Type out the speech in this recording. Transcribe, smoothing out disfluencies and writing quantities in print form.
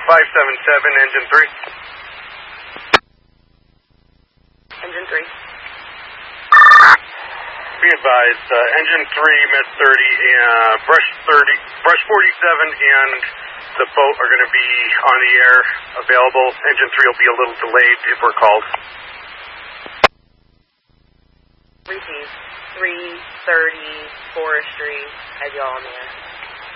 577, engine 3. Engine 3. Be advised, engine 3, med 30, brush 47 and the boat are going to be on the air, available. Engine 3 will be a little delayed if we're called. Repeat. 330 Forestry, have y'all on the air.